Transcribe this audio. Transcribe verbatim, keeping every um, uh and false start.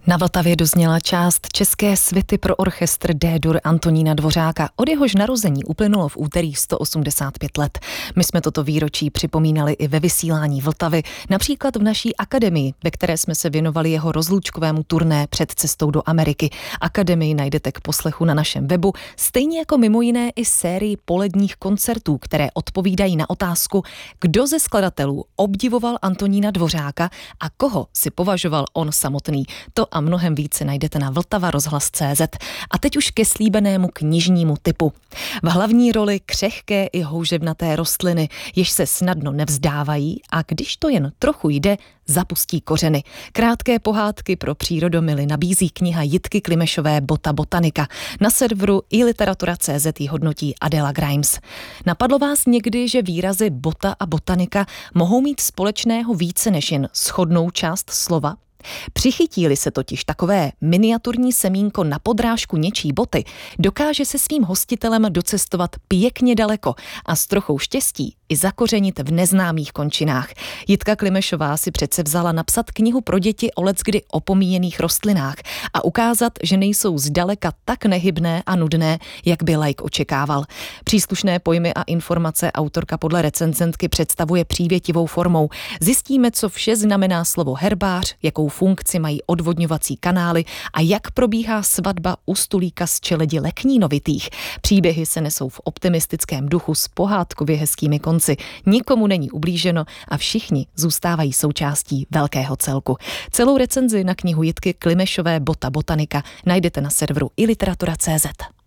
Na Vltavě dozněla část české svity pro orchestr D-dur Antonína Dvořáka. Od jehož narození uplynulo v úterý sto osmdesát pět let. My jsme toto výročí připomínali i ve vysílání Vltavy, například v naší akademii, ve které jsme se věnovali jeho rozlučkovému turné před cestou do Ameriky. Akademii najdete k poslechu na našem webu, stejně jako mimo jiné i sérii poledních koncertů, které odpovídají na otázku, kdo ze skladatelů obdivoval Antonína Dvořáka a koho si považoval on samotný. To a mnohem více najdete na vltava rozhlas tečka cé zet. A teď už ke slíbenému knižnímu typu. V hlavní roli křehké i houževnaté rostliny, jež se snadno nevzdávají a když to jen trochu jde, zapustí kořeny. Krátké pohádky pro přírodomily nabízí kniha Jitky Klimešové Bota botanika. Na serveru i literatura tečka cé zet ji hodnotí Adela Grimes. Napadlo vás někdy, že výrazy bota a botanika mohou mít společného více než jen shodnou část slova? Přichytí-li se totiž takové miniaturní semínko na podrážku něčí boty, dokáže se svým hostitelem docestovat pěkně daleko a s trochou štěstí i zakořenit v neznámých končinách. Jitka Klimešová si přece vzala napsat knihu pro děti o leckdy opomíjených rostlinách a ukázat, že nejsou zdaleka tak nehybné a nudné, jak by laik očekával. Příslušné pojmy a informace autorka podle recenzentky představuje přívětivou formou. Zjistíme, co vše znamená slovo herbář, jakou funkci mají odvodňovací kanály a jak probíhá svatba u stolíka z čeledi leknínovitých. Příběhy se nesou v optimistickém duchu s pohádkově hezkými konci. Nikomu není ublíženo a všichni zůstávají součástí velkého celku. Celou recenzi na knihu Jitky Klimešové Bota botanika najdete na serveru i literatura tečka cé zet.